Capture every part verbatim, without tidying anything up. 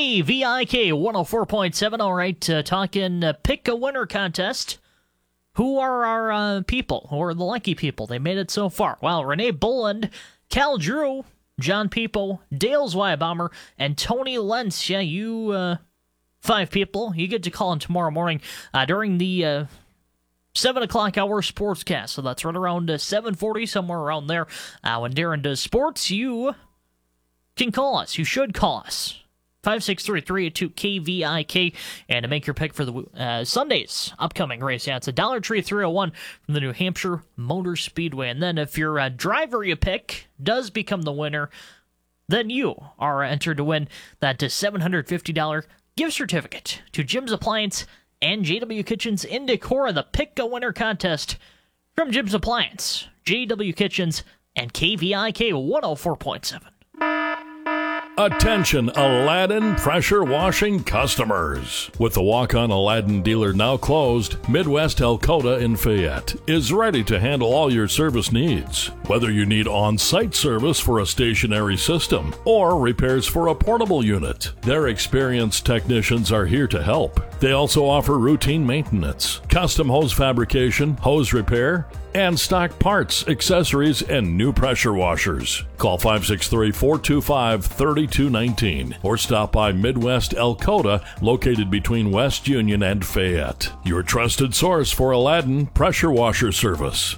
K V I K one oh four point seven. All right, uh, talking uh, pick a winner contest. Who are our uh, people? Who are the lucky people? They made it so far. Well, Renee Bulland, Cal Drew, John Peepo, Dale Zweibomber, and Tony Lentz. Yeah, you uh, five people. You get to call in tomorrow morning uh, during the uh, seven o'clock hour sportscast. So that's right around uh, seven forty, somewhere around there. Uh, when Darren does sports, you can call us. You should call us. five six three, three eight two, K V I K, and to make your pick for the uh, Sunday's upcoming race. Yeah, it's a Dollar Tree three oh one from the New Hampshire Motor Speedway. And then if your uh, driver you pick does become the winner, then you are entered to win that seven hundred fifty dollars gift certificate to Jim's Appliance and J W Kitchens in Decorah, the Pick a Winner contest from Jim's Appliance, J W Kitchens, and K V I K one oh four point seven. Attention Aladdin pressure washing customers. With the walk-on Aladdin dealer now closed, Midwest Elkota in Fayette is ready to handle all your service needs. Whether you need on-site service for a stationary system or repairs for a portable unit, their experienced technicians are here to help. They also offer routine maintenance, custom hose fabrication, hose repair, and stock parts, accessories, and new pressure washers. Call five six three, four two five, three two one nine or stop by Midwest Elkota, located between West Union and Fayette. Your trusted source for Aladdin pressure washer service.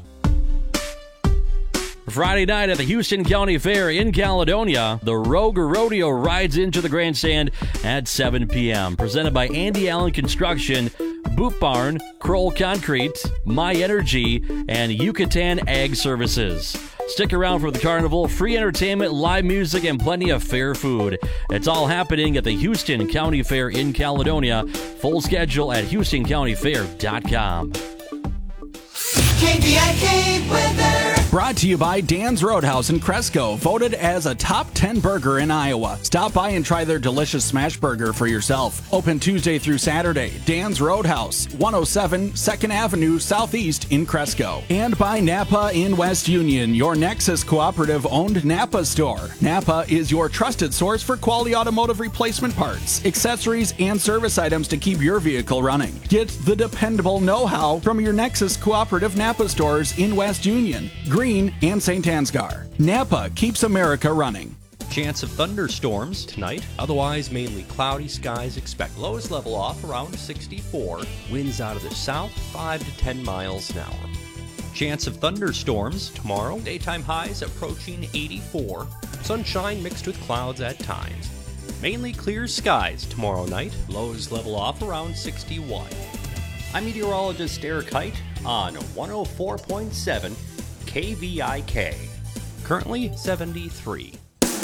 Friday night at the Houston County Fair in Caledonia, the Rogue Rodeo rides into the grandstand at seven p.m. Presented by Andy Allen Construction, Boot Barn, Kroll Concrete, My Energy, and Yucatan Ag Services. Stick around for the carnival, free entertainment, live music, and plenty of fair food. It's all happening at the Houston County Fair in Caledonia. Full schedule at houston county fair dot com. K V I K weather. Brought to you by Dan's Roadhouse in Cresco, voted as a top ten burger in Iowa. Stop by and try their delicious smash burger for yourself. Open Tuesday through Saturday. Dan's Roadhouse, one oh seven second Avenue Southeast in Cresco. And by Napa in West Union, your Nexus Cooperative owned Napa store. Napa is your trusted source for quality automotive replacement parts, accessories, and service items to keep your vehicle running. Get the dependable know-how from your Nexus Cooperative Napa stores in West Union, Green, and Saint Ansgar. Napa keeps America running. Chance of thunderstorms tonight, otherwise mainly cloudy skies. Expect lows level off around sixty-four. Winds out of the south, five to ten miles an hour. Chance of thunderstorms tomorrow, daytime highs approaching eighty-four. Sunshine mixed with clouds at times. Mainly clear skies tomorrow night, lows level off around sixty-one. I'm meteorologist Eric Height on one oh four point seven K V I K. Currently seventy-three.